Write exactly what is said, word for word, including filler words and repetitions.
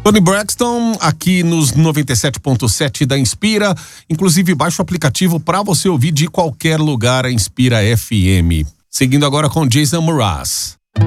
Toni Braxton aqui nos noventa e sete ponto sete da Inspira. Inclusive, baixa o aplicativo para você ouvir de qualquer lugar a Inspira F M. Seguindo agora com Jason Mraz.